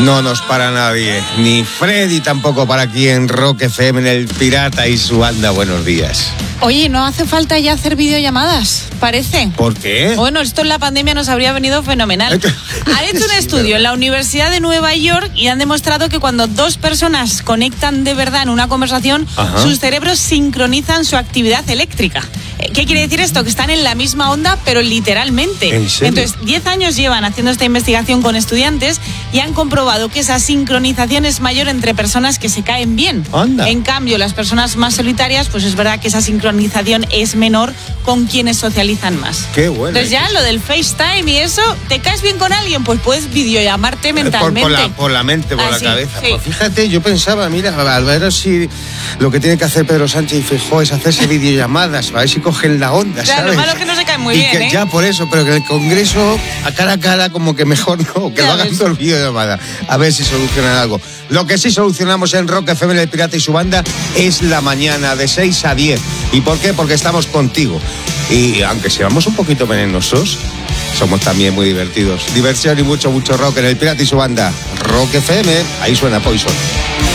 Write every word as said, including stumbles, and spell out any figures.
No nos para nadie, ni Freddy tampoco para aquí en Rock F M, en El Pirata y su banda. Buenos días. Oye, no hace falta ya hacer videollamadas, parece. ¿Por qué? Bueno, esto en la pandemia nos habría venido fenomenal. Han hecho un Sí, estudio verdad. en la Universidad de Nueva York y han demostrado que cuando dos personas conectan de verdad en una conversación, Ajá. sus cerebros sincronizan su actividad eléctrica. ¿Qué quiere decir esto? Que están en la misma onda, pero literalmente. ¿En serio? Entonces, diez años llevan haciendo esta investigación con estudiantes y han comprobado que esa sincronización es mayor entre personas que se caen bien. Anda. En cambio, las personas más solitarias, pues es verdad que esa sincronización es menor con quienes socializan más. Qué bueno. Entonces ya lo del FaceTime y eso, ¿te caes bien con alguien? Pues puedes videollamarte Por, mentalmente. por la, por la mente, por Ah, la sí, cabeza. sí. Pues fíjate, yo pensaba, mira, al ver si lo que tiene que hacer Pedro Sánchez y Feijóo es hacerse videollamadas, a ver si cogen la onda, Claro, ¿sabes? lo malo es que no se caen muy y bien, que ¿eh? Ya por eso, pero que en el Congreso, a cara a cara, como que mejor no, que Ya lo hagan ves. por videollamada. A ver si solucionan algo. Lo que sí solucionamos en Rock F M, El Pirata y su banda, es la mañana de seis a diez. ¿Y por qué? Porque estamos contigo. Y aunque seamos un poquito venenosos, somos también muy divertidos. Diversión y mucho, mucho rock en El Pirata y su banda. Rock F M, ahí suena Poison.